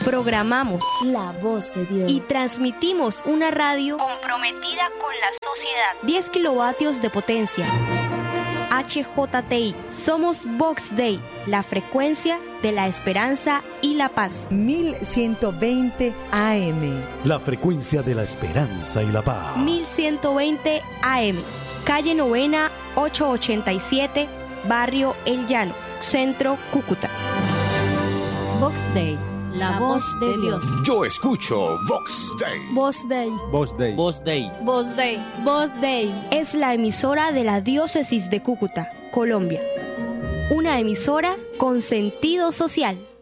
Programamos La Voz de Dios y transmitimos una radio comprometida con la sociedad. 10 kilovatios de potencia. HJTI. Somos Vox Dei, la frecuencia de la esperanza y la paz. 1120 AM. La frecuencia de la esperanza y la paz. 1120 AM. Calle Novena 887, Barrio El Llano, Centro Cúcuta. Vox Dei, la voz de Dios. Yo escucho Vox Dei. Voz Dei. Voz Dei. Voz Dei. Voz Dei. Voz Dei. Es la emisora de la Diócesis de Cúcuta, Colombia. Una emisora con sentido social.